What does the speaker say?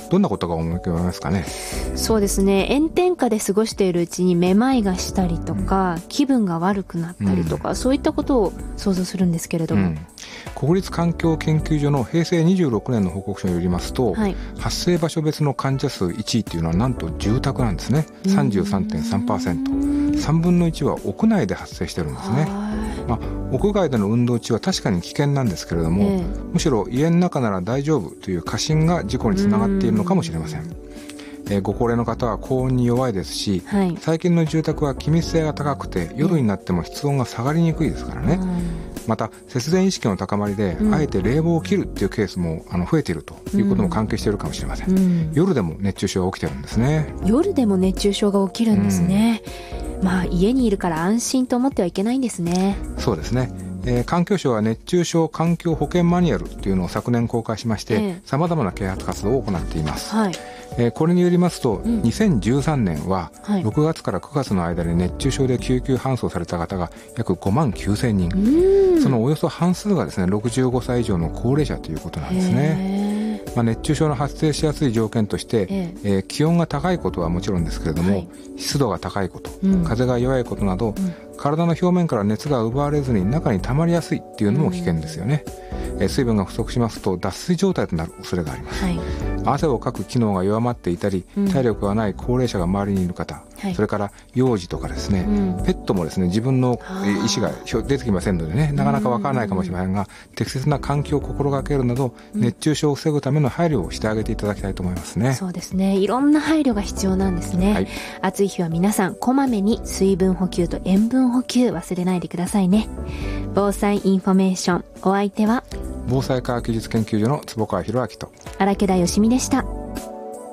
どんなことが思い浮かべますかね。 そうですね、炎天下で過ごしているうちにめまいがしたりとか、気分が悪くなったりとか、そういったことを想像するんですけれども、 国立環境研究所の平成26年の報告書によりますと、発生場所別の患者数1位っていうのはなんと住宅なんですね。 33.3%、 3分の1は屋内で発生してるんですね。屋外での運動中は確かに危険なんですけれども、むしろ家の中なら大丈夫という過信が事故につながっているのかもしれません。ご高齢の方は高温に弱いですし、最近の住宅は気密性が高くて夜になっても室温が下がりにくいですからね。また節電意識の高まりで、あえて冷房を切るっていうケースも増えているということも関係しているかもしれません。夜でも熱中症が起きてるんですね。 夜でも熱中症が起きるんですね。家にいるから安心と思ってはいけないんですね。 そうですね。環境省は熱中症環境保険マニュアルというのを昨年公開しまして、様々な啓発活動を行っています。これによりますと、2013年は6月から9月の間に熱中症で救急搬送された方が約5万9000人、そのおよそ半数がですね65歳以上の高齢者ということなんですね。熱中症の発生しやすい条件として、気温が高いことはもちろんですけれども、湿度が高いこと、風が弱いことなど、体の表面から熱が奪われずに中に溜まりやすいっていうのも危険ですよね。水分が不足しますと脱水状態となる恐れがあります。汗をかく機能が弱まっていたり、体力がない高齢者が周りにいる方、それから幼児とかですね、ペットもですね自分の意思が出てきませんのでね、なかなかわからないかもしれませんが、適切な環境を心がけるなど、熱中症を防ぐための配慮をしてあげていただきたいと思いますね。 そうですね、いろんな配慮が必要なんですね。暑い日は皆さんこまめに水分補給と塩分補給忘れないでくださいね。防災インフォメーション、お相手は防災科学技術研究所の坪川博明と荒木田よしみでした。